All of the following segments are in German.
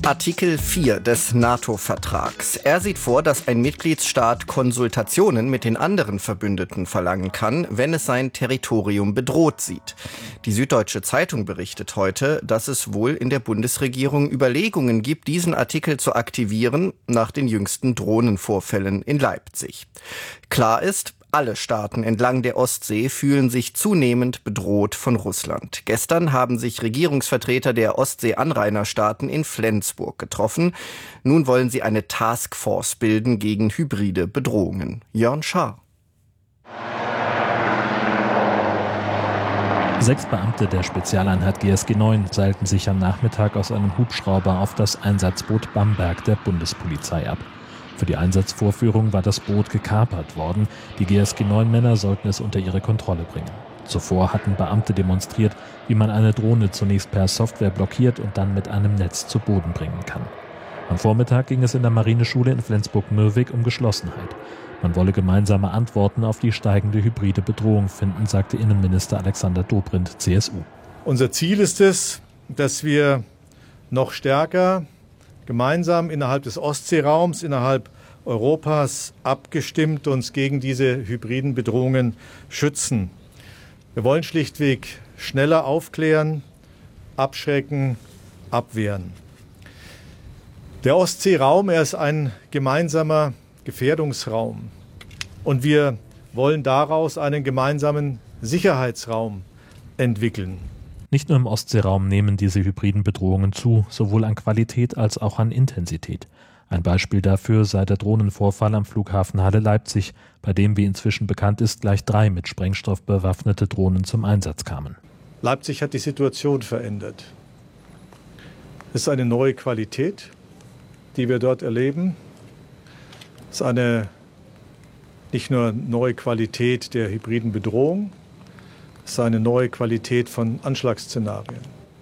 Artikel 4 des NATO-Vertrags. Er sieht vor, dass ein Mitgliedsstaat Konsultationen mit den anderen Verbündeten verlangen kann, wenn es sein Territorium bedroht sieht. Die Süddeutsche Zeitung berichtet heute, dass es wohl in der Bundesregierung Überlegungen gibt, diesen Artikel zu aktivieren, nach den jüngsten Drohnenvorfällen in Leipzig. Klar ist, alle Staaten entlang der Ostsee fühlen sich zunehmend bedroht von Russland. Gestern haben sich Regierungsvertreter der Ostsee-Anrainerstaaten in Flensburg getroffen. Nun wollen sie eine Taskforce bilden gegen hybride Bedrohungen. Jörn Schaar. 6 Beamte der Spezialeinheit GSG 9 seilten sich am Nachmittag aus einem Hubschrauber auf das Einsatzboot Bamberg der Bundespolizei ab. Für die Einsatzvorführung war das Boot gekapert worden. Die GSG-9-Männer sollten es unter ihre Kontrolle bringen. Zuvor hatten Beamte demonstriert, wie man eine Drohne zunächst per Software blockiert und dann mit einem Netz zu Boden bringen kann. Am Vormittag ging es in der Marineschule in Flensburg-Mürwik um Geschlossenheit. Man wolle gemeinsame Antworten auf die steigende hybride Bedrohung finden, sagte Innenminister Alexander Dobrindt, CSU. Unser Ziel ist es, dass wir noch stärker gemeinsam innerhalb des Ostseeraums, innerhalb Europas abgestimmt uns gegen diese hybriden Bedrohungen schützen. Wir wollen schlichtweg schneller aufklären, abschrecken, abwehren. Der Ostseeraum, er ist ein gemeinsamer Gefährdungsraum. Und wir wollen daraus einen gemeinsamen Sicherheitsraum entwickeln. Nicht nur im Ostseeraum nehmen diese hybriden Bedrohungen zu, sowohl an Qualität als auch an Intensität. Ein Beispiel dafür sei der Drohnenvorfall am Flughafen Halle Leipzig, bei dem, wie inzwischen bekannt ist, gleich 3 mit Sprengstoff bewaffnete Drohnen zum Einsatz kamen. Leipzig hat die Situation verändert. Es ist eine neue Qualität, die wir dort erleben. Es ist eine nicht nur neue Qualität der hybriden Bedrohung, es ist eine neue Qualität von Anschlagsszenarien.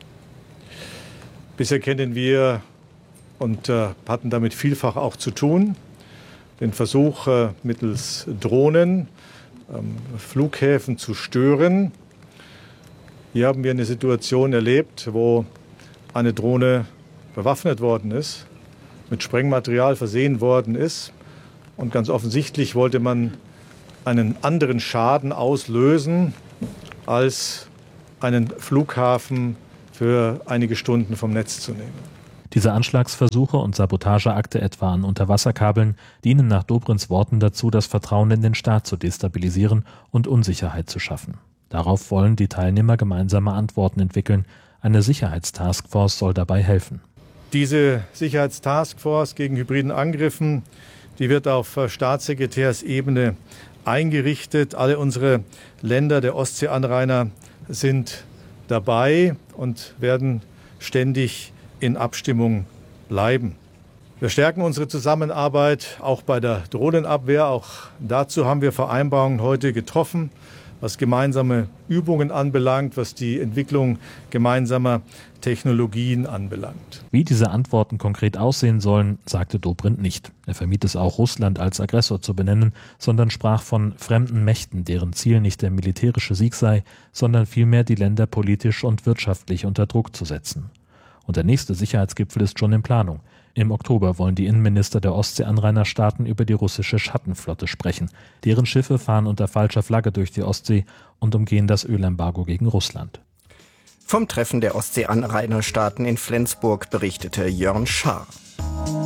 Bisher kennen wir und hatten damit vielfach auch zu tun, den Versuch, mittels Drohnen Flughäfen zu stören. Hier haben wir eine Situation erlebt, wo eine Drohne bewaffnet worden ist, mit Sprengmaterial versehen worden ist. Und ganz offensichtlich wollte man einen anderen Schaden auslösen, als einen Flughafen für einige Stunden vom Netz zu nehmen. Diese Anschlagsversuche und Sabotageakte etwa an Unterwasserkabeln dienen nach Dobrindts Worten dazu, das Vertrauen in den Staat zu destabilisieren und Unsicherheit zu schaffen. Darauf wollen die Teilnehmer gemeinsame Antworten entwickeln. Eine Sicherheitstaskforce soll dabei helfen. Diese Sicherheitstaskforce gegen hybriden Angriffen, die wird auf Staatssekretärsebene eingerichtet. Alle unsere Länder der Ostseeanrainer sind dabei und werden ständig in Abstimmung bleiben. Wir stärken unsere Zusammenarbeit auch bei der Drohnenabwehr. Auch dazu haben wir Vereinbarungen heute getroffen, was gemeinsame Übungen anbelangt, was die Entwicklung gemeinsamer Technologien anbelangt. Wie diese Antworten konkret aussehen sollen, sagte Dobrindt nicht. Er vermied es auch, Russland als Aggressor zu benennen, sondern sprach von fremden Mächten, deren Ziel nicht der militärische Sieg sei, sondern vielmehr die Länder politisch und wirtschaftlich unter Druck zu setzen. Und der nächste Sicherheitsgipfel ist schon in Planung. Im Oktober wollen die Innenminister der Ostsee-Anrainerstaaten über die russische Schattenflotte sprechen. Deren Schiffe fahren unter falscher Flagge durch die Ostsee und umgehen das Ölembargo gegen Russland. Vom Treffen der Ostsee-Anrainerstaaten in Flensburg berichtete Jörn Schaar.